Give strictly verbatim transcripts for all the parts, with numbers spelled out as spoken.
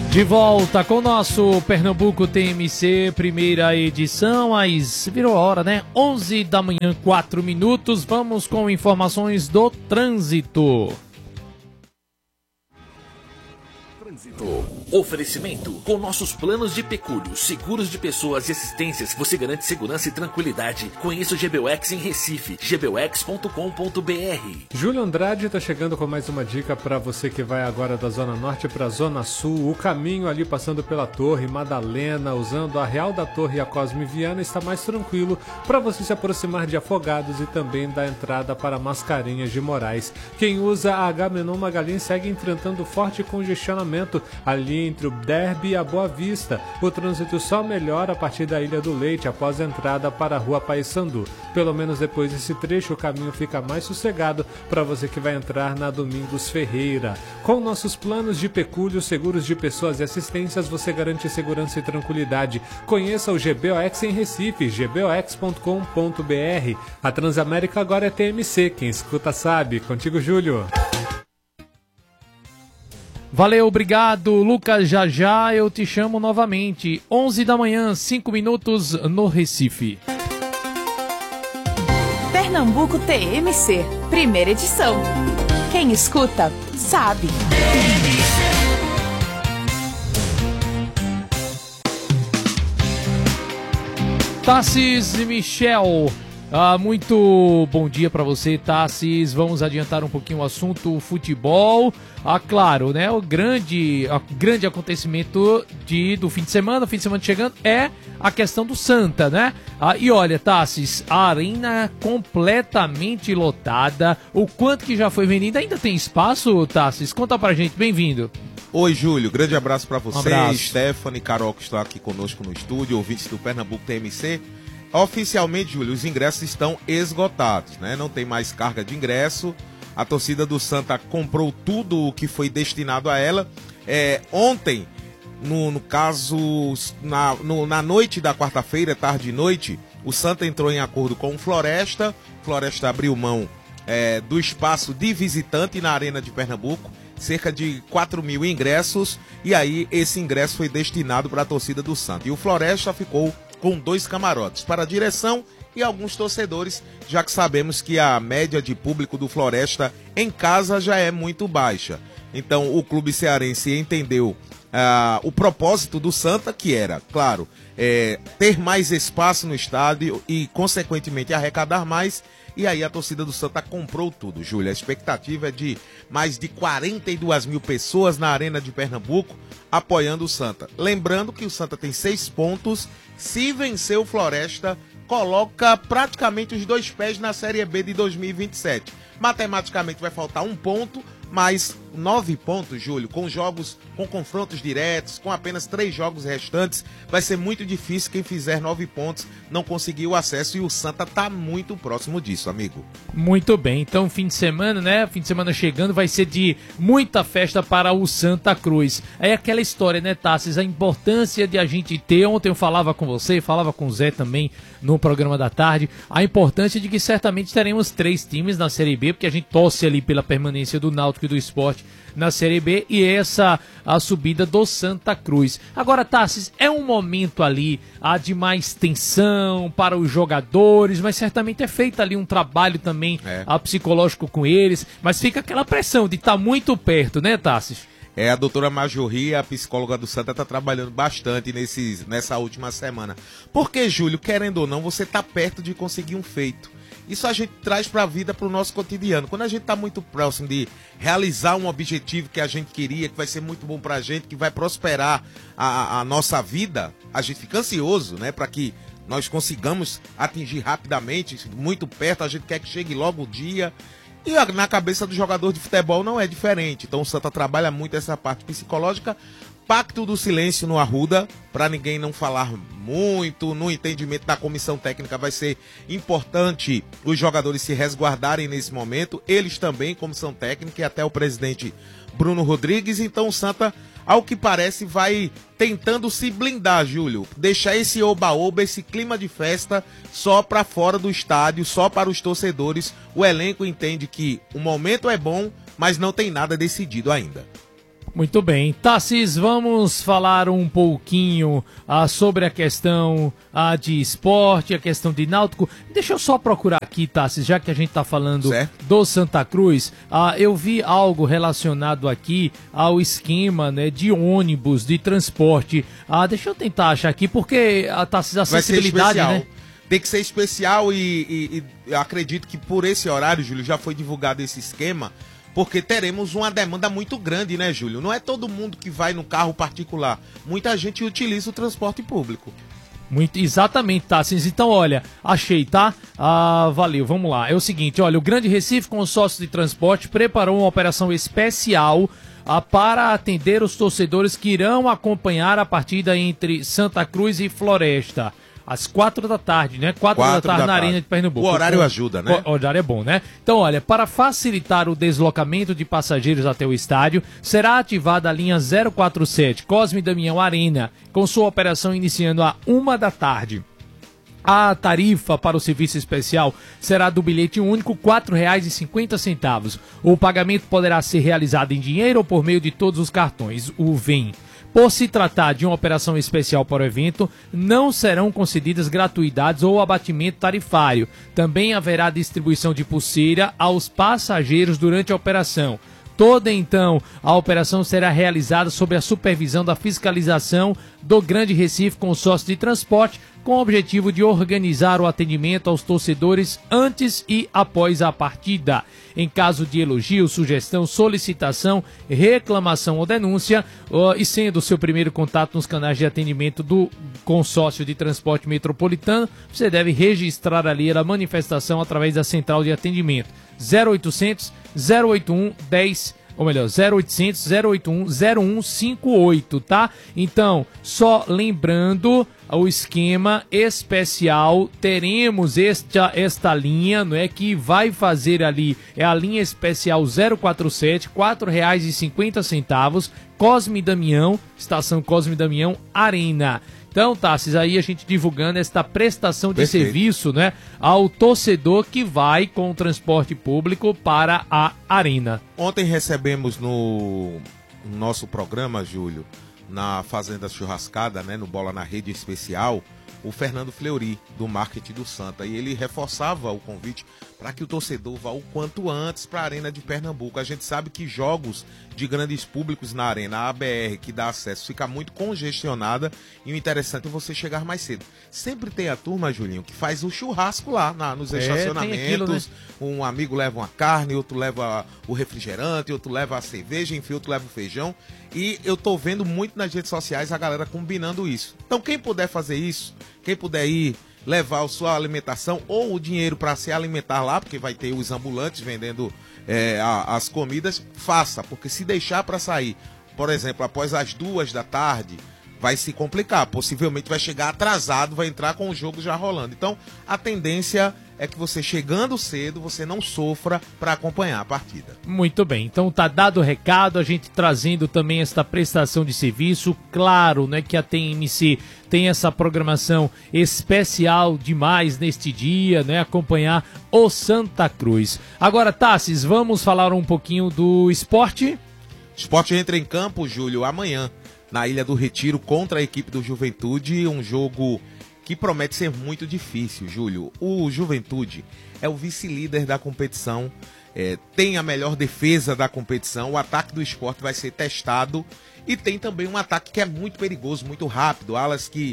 De volta com o nosso Pernambuco T M C, primeira edição, mas virou a hora, né? onze da manhã, quatro minutos. Vamos com informações do trânsito. Oferecimento: com nossos planos de pecúlio, seguros de pessoas e assistências, você garante segurança e tranquilidade. Conheça o G B U X em Recife, g b u x ponto com ponto b r. Júlio Andrade está chegando com mais uma dica para você que vai agora da Zona Norte para a Zona Sul. O caminho ali passando pela Torre Madalena, usando a Real da Torre e a Cosme Viana, está mais tranquilo para você se aproximar de Afogados e também da entrada para Mascarenhas de Moraes. Quem usa a Agamenon Magalhães segue enfrentando forte congestionamento ali entre o Derby e a Boa Vista. O trânsito só melhora a partir da Ilha do Leite após a entrada para a Rua Paissandu. Pelo menos depois desse trecho o caminho fica mais sossegado para você que vai entrar na Domingos Ferreira. Com nossos planos de pecúlio, seguros de pessoas e assistências, você garante segurança e tranquilidade. Conheça o G B O X em Recife, g b o x ponto com ponto b r. A Transamérica agora é T M C, quem escuta sabe. Contigo, Júlio. Valeu, obrigado, Lucas. Já já eu te chamo novamente. onze da manhã, cinco minutos no Recife. Pernambuco T M C, primeira edição. Quem escuta, sabe. Tassis e Michel. Ah, muito bom dia para você, Tassis. Vamos adiantar um pouquinho o assunto futebol. Ah, claro, né? O grande, o grande acontecimento de, do fim de semana, o fim de semana chegando, é a questão do Santa, né? Ah, e olha, Tassis, a arena completamente lotada. O quanto que já foi vendido? Ainda tem espaço, Tassis? Conta pra gente, bem-vindo. Oi, Júlio, grande abraço para você, um abraço. Stephanie, Carol, que está aqui conosco no estúdio, ouvintes do Pernambuco T M C. Oficialmente, Júlio, os ingressos estão esgotados, né? Não tem mais carga de ingresso. A torcida do Santa comprou tudo o que foi destinado a ela. É, ontem, no, no caso, na, no, na noite da quarta-feira, tarde e noite, o Santa entrou em acordo com o Floresta. Floresta abriu mão é, do espaço de visitante na Arena de Pernambuco, cerca de quatro mil ingressos, e aí esse ingresso foi destinado para a torcida do Santa. E o Floresta ficou com dois camarotes para a direção e alguns torcedores, já que sabemos que a média de público do Floresta em casa já é muito baixa. Então o clube cearense entendeu ah, o propósito do Santa, que era, claro, é, ter mais espaço no estádio e, consequentemente, arrecadar mais. E aí a torcida do Santa comprou tudo, Júlia. A expectativa é de mais de quarenta e duas mil pessoas na Arena de Pernambuco apoiando o Santa. Lembrando que o Santa tem seis pontos. Se vencer o Floresta, coloca praticamente os dois pés na Série B de dois mil e vinte e sete. Matematicamente vai faltar um ponto, mas nove pontos, Júlio, com jogos, com confrontos diretos, com apenas três jogos restantes, vai ser muito difícil quem fizer nove pontos não conseguir o acesso, e o Santa tá muito próximo disso, amigo. Muito bem, então fim de semana, né? Fim de semana chegando, vai ser de muita festa para o Santa Cruz. É aquela história, né, Tassis? A importância de a gente ter, ontem eu falava com você, falava com o Zé também no programa da tarde, a importância de que certamente teremos três times na Série B, porque a gente torce ali pela permanência do Náutico e do Sport na Série B, e essa a subida do Santa Cruz. Agora, Tassis, é um momento ali ah, de mais tensão para os jogadores, mas certamente é feito ali um trabalho também é. ah, psicológico com eles, mas fica aquela pressão de estar muito perto, né, Tassis? É, a doutora Majorri, a psicóloga do Santa, está trabalhando bastante nesses, nessa última semana. Porque, Júlio, querendo ou não, você está perto de conseguir um feito. Isso a gente traz para a vida, para o nosso cotidiano. Quando a gente está muito próximo de realizar um objetivo que a gente queria, que vai ser muito bom para a gente, que vai prosperar a, a nossa vida, a gente fica ansioso, né, para que nós consigamos atingir rapidamente, muito perto, a gente quer que chegue logo o dia. E na cabeça do jogador de futebol não é diferente. Então o Santa trabalha muito essa parte psicológica. Pacto do silêncio no Arruda, para ninguém não falar muito. No entendimento da comissão técnica vai ser importante os jogadores se resguardarem nesse momento. Eles também, comissão técnica, e até o presidente Bruno Rodrigues. Então o Santa, ao que parece, vai tentando se blindar, Júlio. Deixar esse oba-oba, esse clima de festa só para fora do estádio, só para os torcedores. O elenco entende que o momento é bom, mas não tem nada decidido ainda. Muito bem. Tassis, vamos falar um pouquinho ah, sobre a questão ah, de esporte, a questão de náutico. Deixa eu só procurar aqui, Tassis, já que a gente está falando certo. do Santa Cruz. Ah, eu vi algo relacionado aqui ao esquema, né, de ônibus, de transporte. Ah, deixa eu tentar achar aqui, porque a Tassis, a acessibilidade, né? Tem que ser especial e, e, e acredito que por esse horário, Júlio, já foi divulgado esse esquema, porque teremos uma demanda muito grande, né, Júlio? Não é todo mundo que vai no carro particular. Muita gente utiliza o transporte público. Muito, exatamente, Tassis. Então, olha, achei, tá? Ah, valeu, vamos lá. É o seguinte, olha, o Grande Recife Consórcio de Transporte preparou uma operação especial ah, para atender os torcedores que irão acompanhar a partida entre Santa Cruz e Floresta. Às quatro da tarde, né? Quatro, quatro da tarde da na tarde. Arena de Pernambuco. O horário ajuda, né? O horário é bom, né? Então, olha, para facilitar o deslocamento de passageiros até o estádio, será ativada a linha zero quatro sete Cosme Damião Arena, com sua operação iniciando às uma da tarde. A tarifa para o serviço especial será do bilhete único quatro reais e cinquenta centavos. O pagamento poderá ser realizado em dinheiro ou por meio de todos os cartões. O V E M. Por se tratar de uma operação especial para o evento, não serão concedidas gratuidades ou abatimento tarifário. Também haverá distribuição de pulseira aos passageiros durante a operação. Toda, então, a operação será realizada sob a supervisão da fiscalização do Grande Recife Consórcio de Transporte, com o objetivo de organizar o atendimento aos torcedores antes e após a partida. Em caso de elogio, sugestão, solicitação, reclamação ou denúncia, uh, e sendo o seu primeiro contato nos canais de atendimento do Consórcio de Transporte Metropolitano, você deve registrar ali a manifestação através da central de atendimento zero oitocentos, zero oitenta e um, dez, ou melhor, zero oitocentos, zero oitenta e um, zero um cinquenta e oito, tá? Então, só lembrando o esquema especial, teremos esta, esta linha, não é, que vai fazer ali, é a linha especial zero quatro sete, quatro reais e cinquenta centavos, Cosme Damião, estação Cosme Damião Arena. Então, Tassis, aí a gente divulgando esta prestação de Perfeito. serviço, né, ao torcedor que vai com o transporte público para a arena. Ontem recebemos no nosso programa, Júlio, na Fazenda Churrascada, né, no Bola na Rede Especial, o Fernando Fleury, do marketing do Santa, e ele reforçava o convite para que o torcedor vá o quanto antes para a Arena de Pernambuco. A gente sabe que jogos de grandes públicos na Arena, a A B R, que dá acesso, fica muito congestionada, e o interessante é você chegar mais cedo. Sempre tem a turma, Julinho, que faz o churrasco lá na, nos é, estacionamentos, aquilo, né? Um amigo leva uma carne, outro leva o refrigerante, outro leva a cerveja, enfim, outro leva o feijão, e eu tô vendo muito nas redes sociais a galera combinando isso. Então quem puder fazer isso, quem puder ir levar a sua alimentação ou o dinheiro para se alimentar lá, porque vai ter os ambulantes vendendo é, a, as comidas, faça, porque se deixar para sair, por exemplo, após as duas da tarde, vai se complicar, possivelmente vai chegar atrasado, vai entrar com o jogo já rolando. Então, a tendência é que você chegando cedo, você não sofra para acompanhar a partida. Muito bem, então tá dado o recado, a gente trazendo também esta prestação de serviço, claro, né, que a T M C tem essa programação especial demais neste dia, né, acompanhar o Santa Cruz. Agora, Tassis, vamos falar um pouquinho do esporte? Esporte entra em campo, Júlio, amanhã, na Ilha do Retiro, contra a equipe do Juventude, um jogo que promete ser muito difícil, Júlio. O Juventude é o vice-líder da competição, é, tem a melhor defesa da competição, o ataque do Sport vai ser testado e tem também um ataque que é muito perigoso, muito rápido, alas que,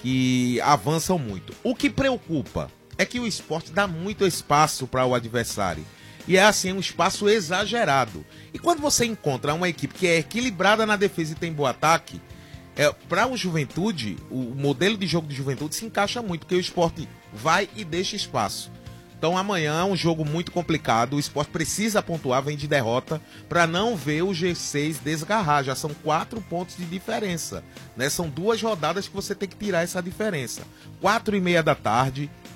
que avançam muito. O que preocupa é que o Sport dá muito espaço para o adversário. E é assim, um espaço exagerado. E quando você encontra uma equipe que é equilibrada na defesa e tem bom ataque, é, para o Juventude, o modelo de jogo de Juventude se encaixa muito, porque o Sport vai e deixa espaço. Então amanhã é um jogo muito complicado, o Sport precisa pontuar, vem de derrota, para não ver o G seis desgarrar. Já são quatro pontos de diferença, né? São duas rodadas que você tem que tirar essa diferença. Quatro e meia da tarde,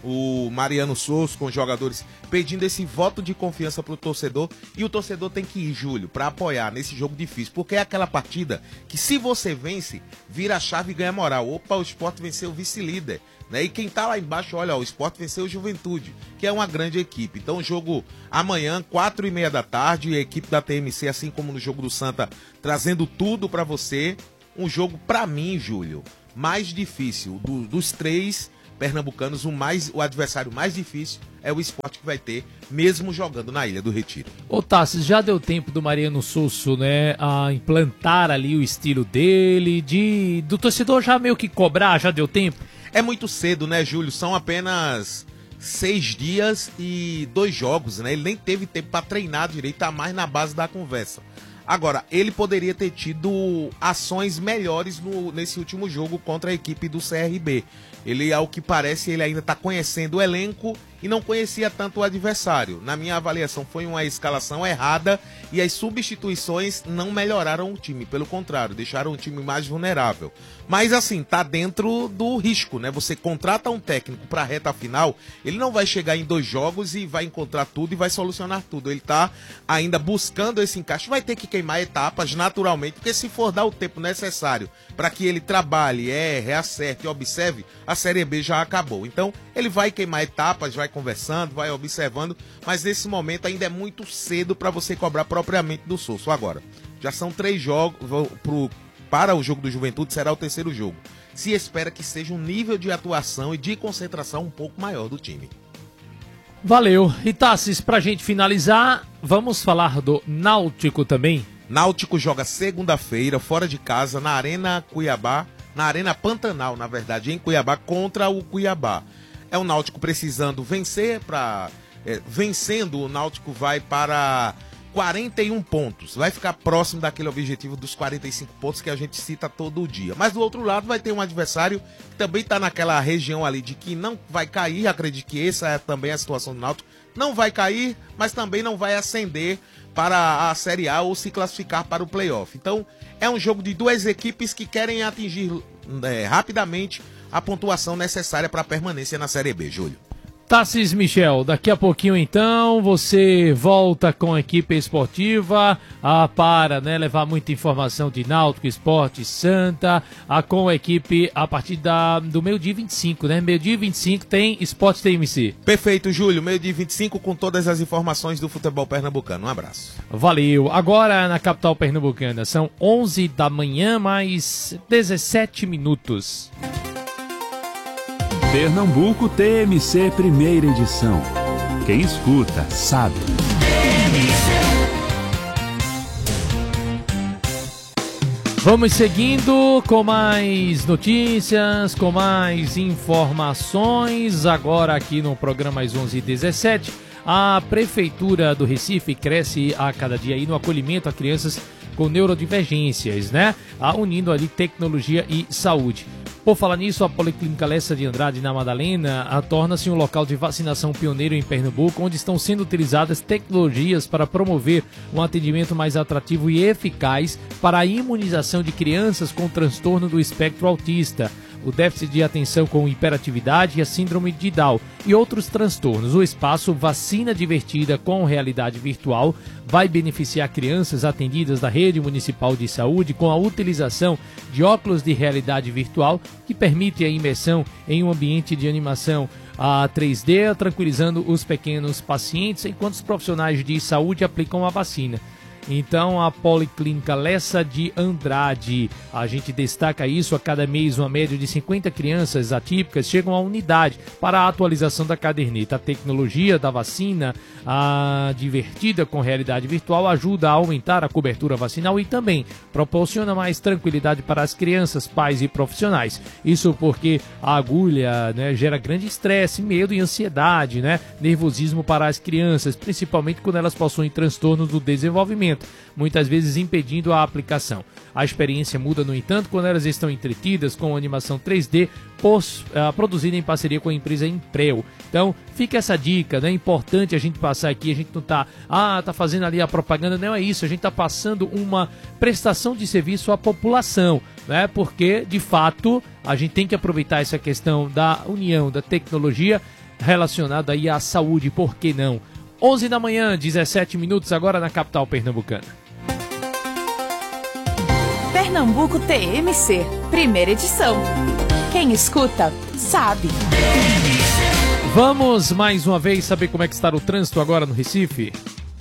o Mariano Souza com os jogadores pedindo esse voto de confiança pro torcedor, e o torcedor tem que ir, Júlio, para apoiar nesse jogo difícil, porque é aquela partida que se você vence, vira a chave e ganha moral. Opa, o Sport venceu o vice-líder, né? E quem tá lá embaixo, olha, ó, o Sport venceu o Juventude, que é uma grande equipe. Então o jogo amanhã, quatro e meia da tarde, a equipe da T M C, assim como no jogo do Santa, trazendo tudo para você. Um jogo, para mim, Júlio, mais difícil do, dos três pernambucanos, o, mais, o adversário mais difícil é o Sport, que vai ter, mesmo jogando na Ilha do Retiro. Ô Tassi, já deu tempo do Mariano Souza, né, a implantar ali o estilo dele, de do torcedor já meio que cobrar, já deu tempo? É muito cedo, né, Júlio? São apenas seis dias e dois jogos, né? Ele nem teve tempo para treinar direito, tá mais na base da conversa. Agora, ele poderia ter tido ações melhores no, nesse último jogo contra a equipe do C R B. Ele, ao que parece, ele ainda está conhecendo o elenco e não conhecia tanto o adversário. Na minha avaliação, foi uma escalação errada e as substituições não melhoraram o time. Pelo contrário, deixaram o time mais vulnerável. Mas, assim, tá dentro do risco, né? Você contrata um técnico para a reta final, ele não vai chegar em dois jogos e vai encontrar tudo e vai solucionar tudo. Ele tá ainda buscando esse encaixe. Vai ter que queimar etapas, naturalmente, porque se for dar o tempo necessário para que ele trabalhe, erre, acerte e observe, a Série B já acabou. Então, ele vai queimar etapas, vai conversando, vai observando, mas nesse momento ainda é muito cedo para você cobrar propriamente do Souza. Agora, já são três jogos, pro, para o jogo do Juventude será o terceiro jogo. Se espera que seja um nível de atuação e de concentração um pouco maior do time. Valeu. E Tassis, pra gente finalizar, vamos falar do Náutico também? Náutico joga segunda-feira, fora de casa, na Arena Cuiabá, na Arena Pantanal, na verdade, em Cuiabá, contra o Cuiabá. É o Náutico precisando vencer, para é, vencendo o Náutico vai para quarenta e um pontos, vai ficar próximo daquele objetivo dos quarenta e cinco pontos que a gente cita todo dia. Mas do outro lado vai ter um adversário que também está naquela região ali de que não vai cair, acredito que essa é também a situação do Náutico, não vai cair, mas também não vai ascender para a Série A ou se classificar para o playoff. Então é um jogo de duas equipes que querem atingir é, rapidamente a pontuação necessária para a permanência na Série B, Júlio. Tassis Michel, daqui a pouquinho então você volta com a equipe esportiva a, para né, levar muita informação de Náutico, Esporte, Santa, a, com a equipe a partir da, do meio-dia vinte e cinco, né? Meio-dia vinte e cinco tem Esporte T M C. Perfeito, Júlio, meio-dia vinte e cinco com todas as informações do futebol pernambucano. Um abraço. Valeu. Agora na capital pernambucana são onze da manhã, mais dezessete minutos. Pernambuco T M C primeira edição. Quem escuta, sabe. Vamos seguindo com mais notícias, com mais informações. Agora aqui no programa às onze e dezessete, a Prefeitura do Recife cresce a cada dia aí no acolhimento a crianças com neurodivergências, né? A, unindo ali tecnologia e saúde. Por falar nisso, a Policlínica Lessa de Andrade, na Madalena, torna-se um local de vacinação pioneiro em Pernambuco, onde estão sendo utilizadas tecnologias para promover um atendimento mais atrativo e eficaz para a imunização de crianças com transtorno do espectro autista, o déficit de atenção com hiperatividade e a síndrome de Down e outros transtornos. O espaço Vacina Divertida com Realidade Virtual vai beneficiar crianças atendidas da Rede Municipal de Saúde com a utilização de óculos de realidade virtual que permite a imersão em um ambiente de animação a três D, tranquilizando os pequenos pacientes enquanto os profissionais de saúde aplicam a vacina. Então, a Policlínica Lessa de Andrade, a gente destaca isso, a cada mês uma média de cinquenta crianças atípicas chegam à unidade para a atualização da caderneta. A tecnologia da vacina a divertida com realidade virtual ajuda a aumentar a cobertura vacinal e também proporciona mais tranquilidade para as crianças, pais e profissionais. Isso porque a agulha, né, gera grande estresse, medo e ansiedade, né, nervosismo para as crianças, principalmente quando elas possuem transtornos do desenvolvimento, muitas vezes impedindo a aplicação. A experiência muda, no entanto, quando elas estão entretidas com animação três D pos, uh, produzida em parceria com a empresa Impreu. Então, fica essa dica, né? É importante a gente passar aqui, a gente não tá, ah, tá fazendo ali a propaganda, não é isso, a gente tá passando uma prestação de serviço à população, né? Porque, de fato, a gente tem que aproveitar essa questão da união da tecnologia relacionado aí à saúde, por que não? onze da manhã, dezessete minutos agora na capital pernambucana. Pernambuco T M C, primeira edição. Quem escuta, sabe. Vamos mais uma vez saber como é que está o trânsito agora no Recife?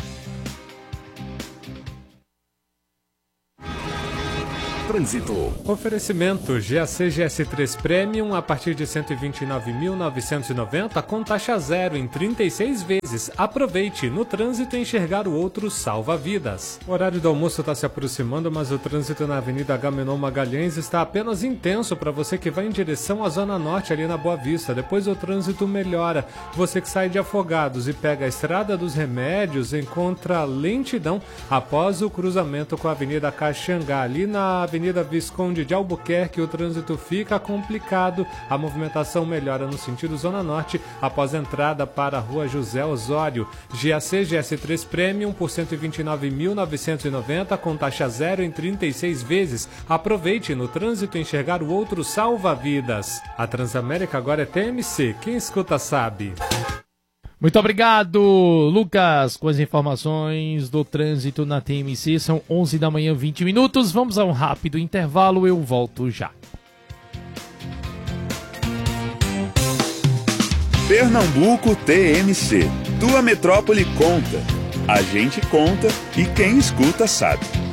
Trânsito. Oferecimento G A C G S três Premium a partir de cento e vinte e nove mil novecentos e noventa com taxa zero em trinta e seis vezes. Aproveite, no trânsito enxergar o outro salva vidas. O horário do almoço está se aproximando, mas o trânsito na Avenida Agamenon Magalhães está apenas intenso para você que vai em direção à Zona Norte ali na Boa Vista. Depois o trânsito melhora. Você que sai de Afogados e pega a Estrada dos Remédios encontra lentidão após o cruzamento com a Avenida Caxangá. Ali na Avenida Avenida Visconde de Albuquerque, o trânsito fica complicado. A movimentação melhora no sentido Zona Norte após a entrada para a Rua José Osório. G A C G S três Premium por cento e vinte e nove mil novecentos e noventa com taxa zero em trinta e seis vezes. Aproveite, no trânsito enxergar o outro salva-vidas. A Transamérica agora é T M C. Quem escuta sabe. Muito obrigado, Lucas, com as informações do trânsito na T M C. São onze da manhã, vinte minutos. Vamos a um rápido intervalo, eu volto já. Pernambuco T M C. Tua metrópole conta. A gente conta e quem escuta sabe.